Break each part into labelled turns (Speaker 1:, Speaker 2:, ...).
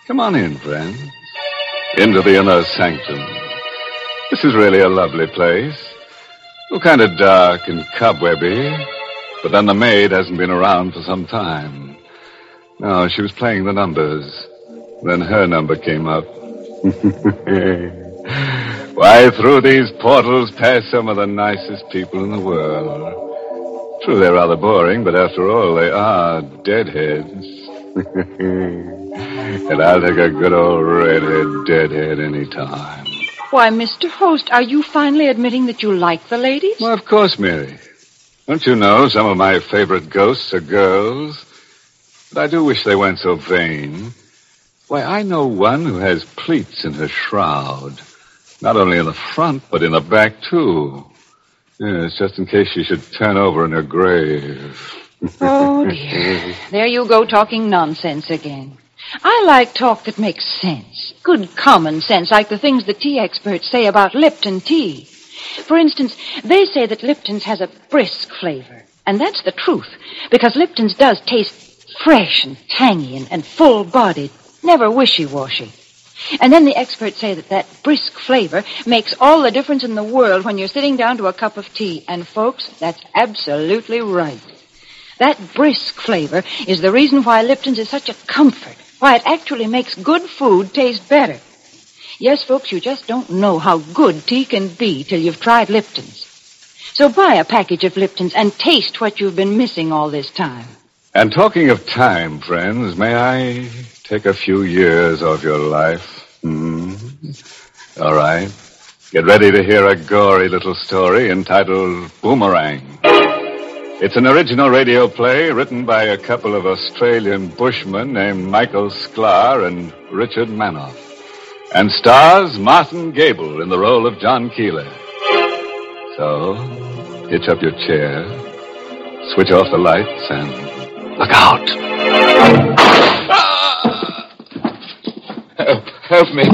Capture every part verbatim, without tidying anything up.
Speaker 1: Come on in, friends. Into the inner sanctum. This is really a lovely place. A little kind of dark and cobwebby. But then the maid hasn't been around for some time. No, she was playing the numbers. Then her number came up. Why, through these portals pass some of the nicest people in the world. True, they're rather boring, but after all, they are deadheads. And I'll take a good old redhead deadhead any time.
Speaker 2: Why, Mister Host, are you finally admitting that you like the ladies?
Speaker 1: Well, of course, Mary. Don't you know some of my favorite ghosts are girls? But I do wish they weren't so vain. Why, I know one who has pleats in her shroud. Not only in the front, but in the back, too. Yes, just in case she should turn over in her grave.
Speaker 2: Oh, dear. There you go talking nonsense again. I like talk that makes sense. Good common sense, like the things the tea experts say about Lipton tea. For instance, they say that Lipton's has a brisk flavor. And that's the truth, because Lipton's does taste fresh and tangy and, and full-bodied, never wishy-washy. And then the experts say that that brisk flavor makes all the difference in the world when you're sitting down to a cup of tea. And, folks, that's absolutely right. That brisk flavor is the reason why Lipton's is such a comfort, why it actually makes good food taste better. Yes, folks, you just don't know how good tea can be till you've tried Lipton's. So buy a package of Lipton's and taste what you've been missing all this time.
Speaker 1: And talking of time, friends, may I take a few years of your life? Hmm? All right. Get ready to hear a gory little story entitled Boomerang. It's an original radio play written by a couple of Australian bushmen named Michael Sklar and Richard Manoff, and stars Martin Gable in the role of John Keeler. So, hitch up your chair, switch off the lights, and look out.
Speaker 3: Help, help me.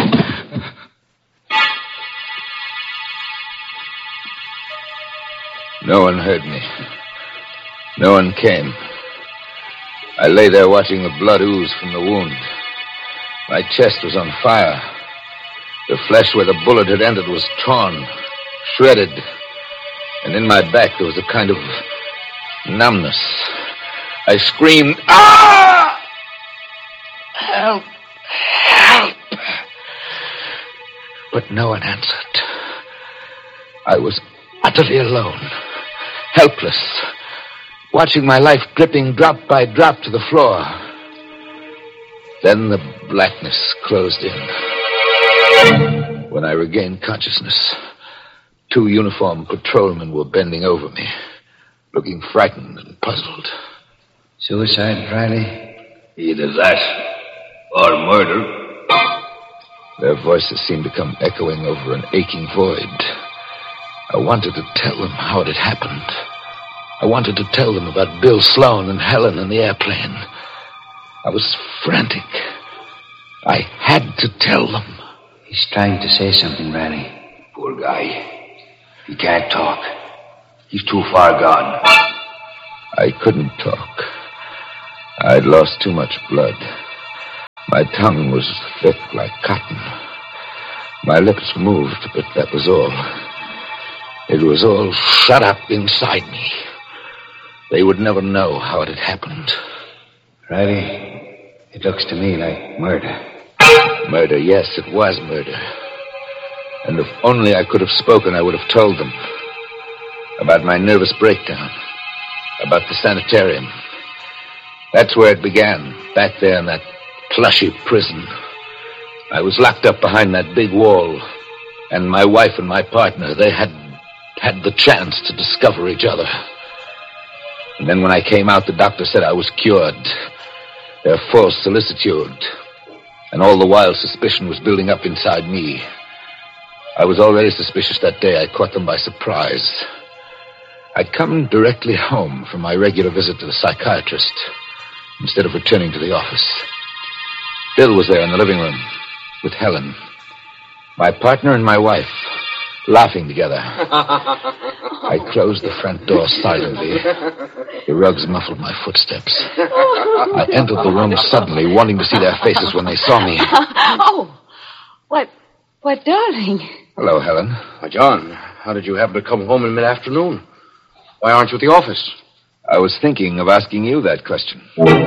Speaker 3: No one heard me. No one came. I lay there watching the blood ooze from the wound. My chest was on fire. The flesh where the bullet had entered was torn, shredded. And in my back there was a kind of numbness. I screamed, "Ah! Help! Help!" But no one answered. I was utterly alone, helpless, watching my life dripping drop by drop to the floor. Then the blackness closed in. When I regained consciousness, two uniformed patrolmen were bending over me, looking frightened and puzzled.
Speaker 4: Suicide, Riley?
Speaker 3: Either that or murder. Their voices seemed to come echoing over an aching void. I wanted to tell them how it had happened. I wanted to tell them about Bill Sloan and Helen and the airplane. I was frantic. I had to tell them.
Speaker 4: He's trying to say something, Riley.
Speaker 5: Poor guy. He can't talk. He's too far gone.
Speaker 3: I couldn't talk. I'd lost too much blood. My tongue was thick like cotton. My lips moved, but that was all. It was all shut up inside me. They would never know how it had happened.
Speaker 4: Riley, it looks to me like murder.
Speaker 3: Murder, yes, it was murder. And if only I could have spoken, I would have told them. About my nervous breakdown. About the sanitarium. That's where it began, back there in that plushy prison. I was locked up behind that big wall. And my wife and my partner, they had had the chance to discover each other. And then when I came out, the doctor said I was cured. Their false solicitude. And all the while, suspicion was building up inside me. I was already suspicious that day. I caught them by surprise. I'd come directly home from my regular visit to the psychiatrist instead of returning to the office. Bill was there in the living room with Helen, my partner and my wife, laughing together. I closed the front door silently. The rugs muffled my footsteps. I entered the room suddenly, wanting to see their faces when they saw me.
Speaker 2: Oh, what, what, darling?
Speaker 3: Hello, Helen.
Speaker 5: Why, John, how did you happen to come home in mid-afternoon? Why aren't you at the office?
Speaker 3: I was thinking of asking you that question.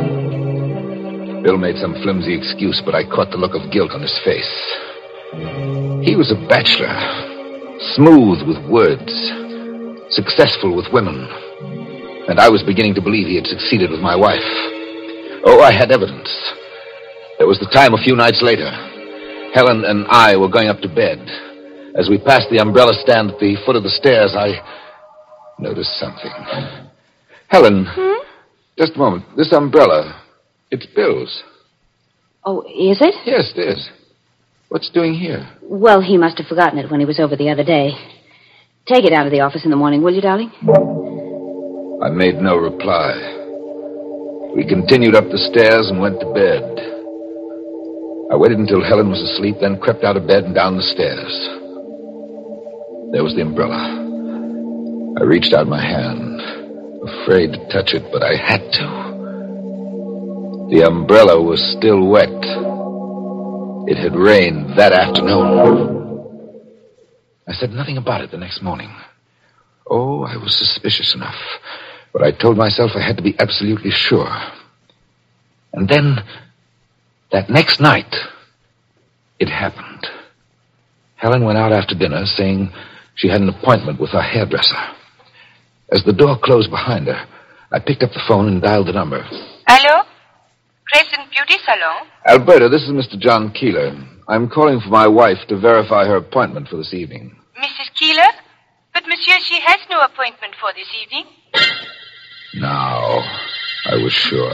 Speaker 3: Bill made some flimsy excuse, but I caught the look of guilt on his face. He was a bachelor, smooth with words, successful with women, and I was beginning to believe he had succeeded with my wife. Oh, I had evidence. There was the time a few nights later. Helen and I were going up to bed. As we passed the umbrella stand at the foot of the stairs, I noticed something. Helen,
Speaker 2: Hmm?
Speaker 3: just a moment. This umbrella, it's Bill's.
Speaker 2: Oh, is it?
Speaker 3: Yes, it is. What's it doing here?
Speaker 6: Well, he must have forgotten it when he was over the other day. Take it out of the office in the morning, will you, darling?
Speaker 3: I made no reply. We continued up the stairs and went to bed. I waited until Helen was asleep, then crept out of bed and down the stairs. There was the umbrella. I reached out my hand, afraid to touch it, but I had to. The umbrella was still wet. It had rained that afternoon. I said nothing about it the next morning. Oh, I was suspicious enough, but I told myself I had to be absolutely sure. And then, that next night, it happened. Helen went out after dinner, saying she had an appointment with her hairdresser. As the door closed behind her, I picked up the phone and dialed the number.
Speaker 7: Hello? Crescent Beauty Salon?
Speaker 3: Alberta, this is Mister John Keeler. I'm calling for my wife to verify her appointment for this evening.
Speaker 7: Missus Keeler? But, monsieur, she has no appointment for this evening.
Speaker 3: Now, I was sure.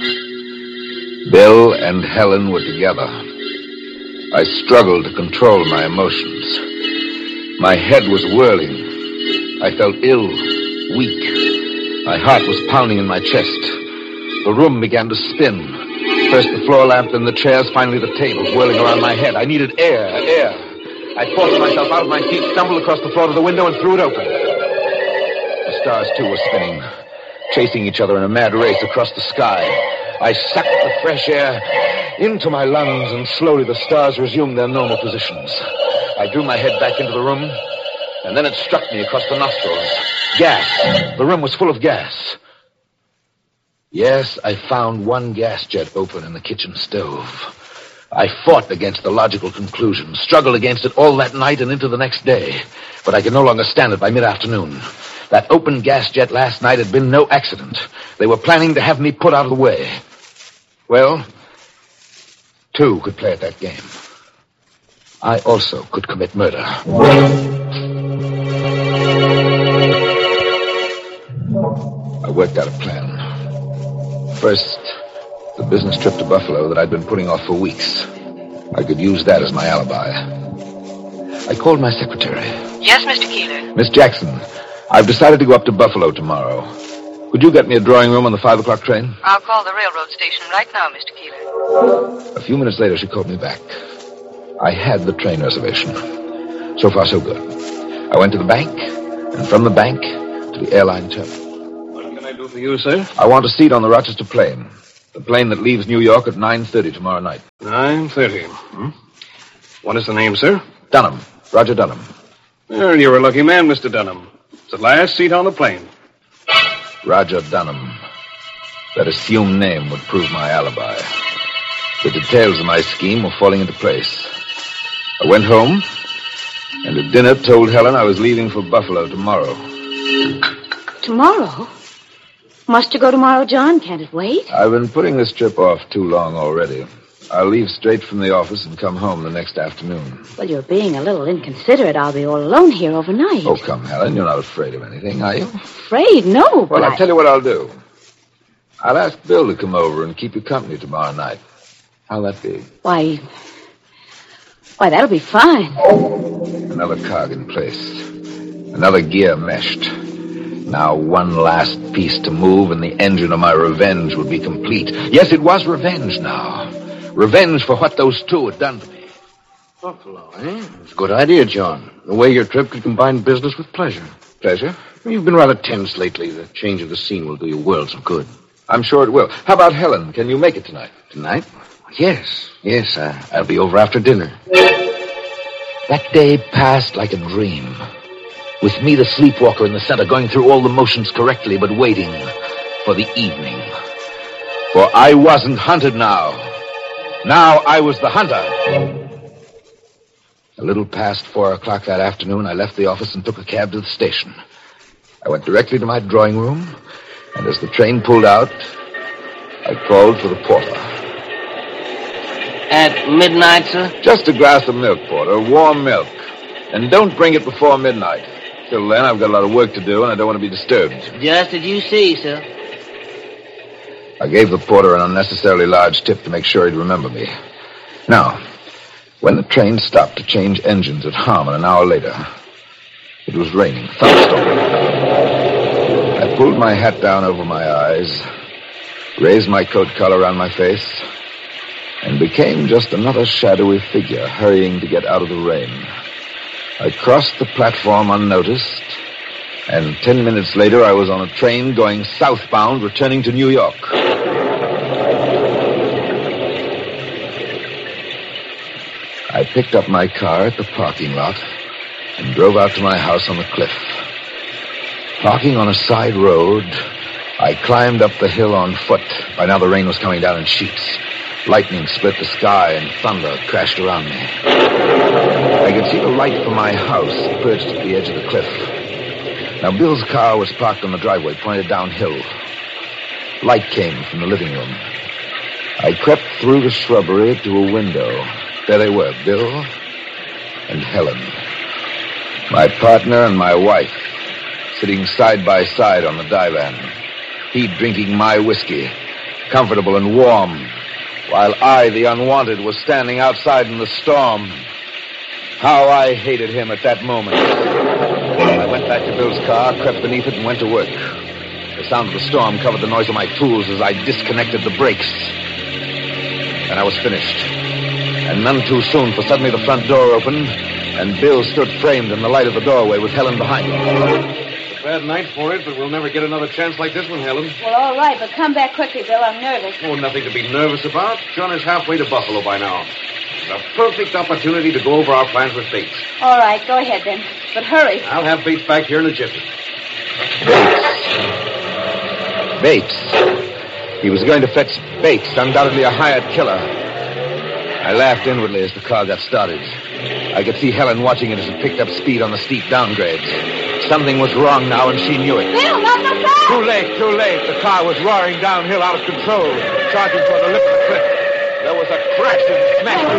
Speaker 3: Bill and Helen were together. I struggled to control my emotions. My head was whirling. I felt ill, weak. My heart was pounding in my chest. The room began to spin. First the floor lamp, then the chairs, finally the table whirling around my head. I needed air, air. I forced myself out of my seat, stumbled across the floor to the window, and threw it open. The stars, too, were spinning, chasing each other in a mad race across the sky. I sucked the fresh air into my lungs, and slowly the stars resumed their normal positions. I drew my head back into the room, and then it struck me across the nostrils. Gas. The room was full of gas. Yes, I found one gas jet open in the kitchen stove. I fought against the logical conclusion, struggled against it all that night and into the next day. But I could no longer stand it by mid-afternoon. That open gas jet last night had been no accident. They were planning to have me put out of the way. Well, two could play at that game. I also could commit murder. I worked out a plan. First, the business trip to Buffalo that I'd been putting off for weeks. I could use that as my alibi. I called my secretary.
Speaker 7: Yes, Mister Keeler.
Speaker 3: Miss Jackson, I've decided to go up to Buffalo tomorrow. Could you get me a drawing room on the five o'clock train?
Speaker 7: I'll call the railroad station right now, Mister Keeler.
Speaker 3: A few minutes later, she called me back. I had the train reservation. So far, so good. I went to the bank, and from the bank to the airline terminal.
Speaker 8: What can I do for you, sir?
Speaker 3: I want a seat on the Rochester plane. The plane that leaves New York at nine thirty tomorrow night.
Speaker 8: nine thirty. Hmm? What is the name, sir?
Speaker 3: Dunham. Roger Dunham.
Speaker 8: Well, you're a lucky man, Mister Dunham. It's the last seat on the plane.
Speaker 3: Roger Dunham. That assumed name would prove my alibi. The details of my scheme were falling into place. I went home, and at dinner told Helen I was leaving for Buffalo tomorrow.
Speaker 6: Tomorrow? Must you go tomorrow, John? Can't it wait?
Speaker 3: I've been putting this trip off too long already. I'll leave straight from the office and come home the next afternoon.
Speaker 6: Well, you're being a little inconsiderate. I'll be all alone here overnight.
Speaker 3: Oh, come, Helen. You're not afraid of anything, are you?
Speaker 6: Afraid? No, but
Speaker 3: Well, I'll
Speaker 6: I...
Speaker 3: tell you what I'll do. I'll ask Bill to come over and keep you company tomorrow night. How'll that be?
Speaker 6: Why... Why, that'll be fine.
Speaker 3: Another cog in place. Another gear meshed. Now one last piece to move and the engine of my revenge would be complete. Yes, it was revenge now. Revenge for what those two had done to me.
Speaker 9: Buffalo, eh? It's a good idea, John. The way your trip could combine business with pleasure.
Speaker 3: Pleasure?
Speaker 9: You've been rather tense lately. The change of the scene will do you worlds of good.
Speaker 3: I'm sure it will. How about Helen? Can you make it tonight?
Speaker 9: Tonight? Yes, yes. Uh, I'll be over after dinner.
Speaker 3: That day passed like a dream. With me, the sleepwalker in the center, going through all the motions correctly, but waiting for the evening. For I wasn't hunted now. Now I was the hunter. A little past four o'clock that afternoon, I left the office and took a cab to the station. I went directly to my drawing room, and as the train pulled out, I called for the porter.
Speaker 5: At midnight, sir?
Speaker 3: Just a glass of milk, porter, warm milk. And don't bring it before midnight. Till then, I've got a lot of work to do, and I don't want to be disturbed.
Speaker 5: Just as you see, sir.
Speaker 3: I gave the porter an unnecessarily large tip to make sure he'd remember me. Now, when the train stopped to change engines at Harmon an hour later, it was raining, thunderstorming. I pulled my hat down over my eyes, raised my coat collar around my face, and became just another shadowy figure hurrying to get out of the rain. I crossed the platform unnoticed, and ten minutes later I was on a train going southbound, returning to New York. I picked up my car at the parking lot and drove out to my house on the cliff. Parking on a side road, I climbed up the hill on foot. By now the rain was coming down in sheets. Lightning split the sky and thunder crashed around me. I could see the light from my house perched at the edge of the cliff. Now, Bill's car was parked on the driveway, pointed downhill. Light came from the living room. I crept through the shrubbery to a window. There they were, Bill and Helen. My partner and my wife, sitting side by side on the divan. He drinking my whiskey, comfortable and warm, while I, the unwanted, was standing outside in the storm. How I hated him at that moment. I went back to Bill's car, crept beneath it, and went to work. The sound of the storm covered the noise of my tools as I disconnected the brakes. And I was finished. And none too soon, for suddenly the front door opened, and Bill stood framed in the light of the doorway with Helen behind him.
Speaker 8: It's a bad night for it, but we'll never get another chance like this one, Helen.
Speaker 6: Well, all right, but come back quickly, Bill. I'm nervous.
Speaker 8: Oh, nothing to be nervous about. John is halfway to Buffalo by now. It's a perfect opportunity to go over our plans with Bates.
Speaker 6: All right, go ahead then. But hurry.
Speaker 8: I'll have Bates back here in a jiffy.
Speaker 3: Bates. Bates. He was going to fetch Bates, undoubtedly a hired killer. I laughed inwardly as the car got started. I could see Helen watching it as it picked up speed on the steep downgrades. Something was wrong now, and she knew it.
Speaker 6: Bill, not so fast!
Speaker 3: Too late, too late. The car was roaring downhill out of control, charging toward the lip of the cliff. There was a crash and smash.